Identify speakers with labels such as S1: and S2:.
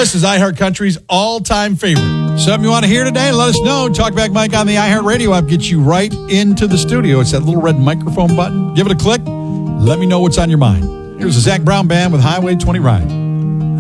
S1: This is iHeart Country's all-time favorite. Something you want to hear today? Let us know. Talkback Mike on the iHeart Radio app gets you right into the studio. It's that little red microphone button. Give it a click. Let me know what's on your mind. Here's the Zac Brown Band with Highway 20 Ride.